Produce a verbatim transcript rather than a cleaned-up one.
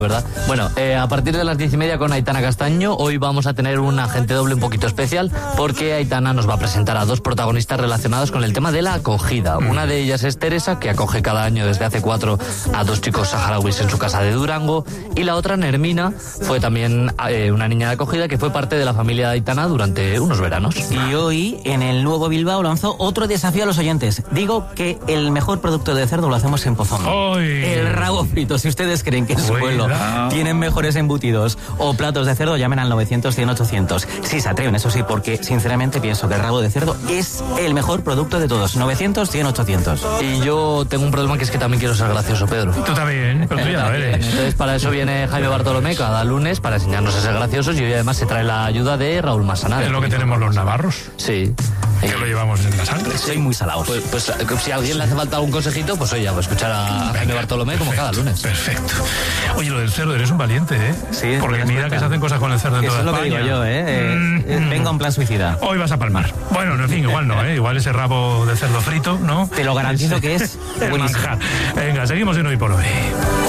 ¿verdad? Bueno, eh, a partir de las diez y media con Aitana Castaño, hoy vamos a tener un agente doble un poquito especial, porque Aitana nos va a presentar a dos protagonistas relacionados con el tema de la acogida. Mm. Una de ellas es Teresa, que acoge cada año desde hace cuatro a dos chicos saharauis en su casa de Durango, y la otra, Nermina, fue también eh, una niña de acogida que fue parte de la familia de Aitana durante unos veranos. Y hoy, en el Nuevo Bilbao, lanzó otro desafío a los oyentes. Digo que el mejor producto de cerdo lo hacemos en Pozono. ¡Ay! El rabo frito. Si ustedes creen que en su pueblo tienen mejores embutidos o platos de cerdo, llamen al novecientos cien ochocientos. Si se atreven, eso sí, porque sinceramente pienso que el rabo de cerdo es el mejor producto de todos. novecientos cien ochocientos. Y yo tengo un problema, que es que también quiero ser gracioso, Pedro. Tú también, pero tú ya lo eres. Entonces para eso viene Jaime Bartolomé cada lunes para enseñarnos a ser graciosos, y hoy además se trae la ayuda de Raúl Massaná. Es lo que tenemos los navarros. Sí. Que lo llevamos en la sangre. Soy muy salado. Pues, pues si a alguien le hace falta algún consejito, pues oye, pues escuchar a Venga, Jaime Bartolomé perfecto, como cada lunes. Perfecto. Oye, lo del cerdo, eres un valiente, ¿eh? Sí. Porque mira que se hacen cosas con el cerdo en toda Eso España. es lo que digo yo, ¿eh? eh mm, venga un plan suicida. Hoy vas a palmar. Bueno, en fin, igual no, ¿eh? Igual ese rabo de cerdo frito, ¿no? Te lo garantizo es, que es buenísimo. Venga, seguimos en Hoy por Hoy.